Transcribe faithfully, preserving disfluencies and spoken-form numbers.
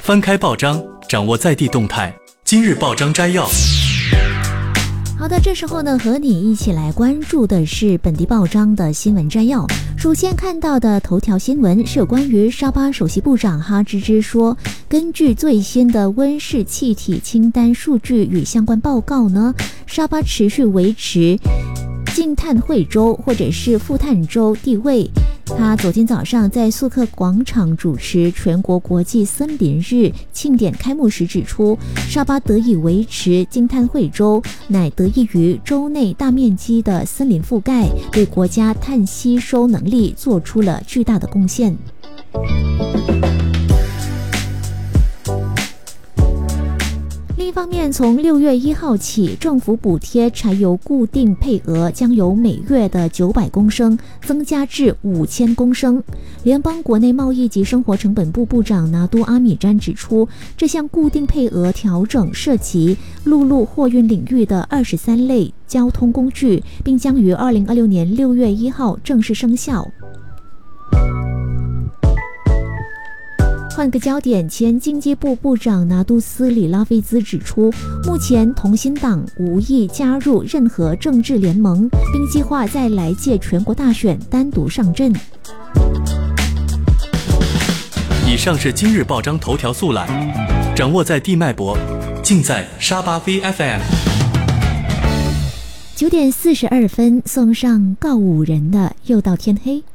翻开报章，掌握在地动态。今日报章摘要。 好的，这时候呢，和你一起来关注的是本地报章的新闻摘要。首先看到的头条新闻是有关于沙巴首席部长哈芝芝说，根据最新的温室气体清单数据与相关报告呢，沙巴持续维持净碳汇州或者是负碳州地位。他昨天早上在素克广场主持全国国际森林日庆典开幕时指出，沙巴得以维持净碳汇州，乃得益于州内大面积的森林覆盖，对国家碳吸收能力做出了巨大的贡献。另一方面，从六月一号起，政府补贴柴油固定配额将由每月的九百公升增加至五千公升。联邦国内贸易及生活成本部部长拿督阿米詹指出，这项固定配额调整涉及陆路货运领域的二十三类交通工具，并将于二零二六年六月一号正式生效。换个焦点，前经济部部长拿督斯里拉菲兹指出，目前同心党无意加入任何政治联盟，并计划在来届全国大选单独上阵。 以上是今日报章头条速览，掌握在地脉搏，尽在沙巴 V F M。 九点四十二分，送上告五人的又到天黑。